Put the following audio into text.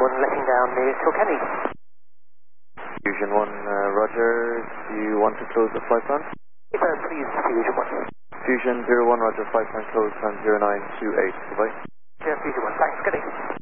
1 letting down near Kilkenny. Fusion 1, Roger, do you want to close the flight plan? Please, Fusion 1. Fusion 01, Roger, flight plan closed on 0928, goodbye. Yeah, Fusion 1, thanks, good day.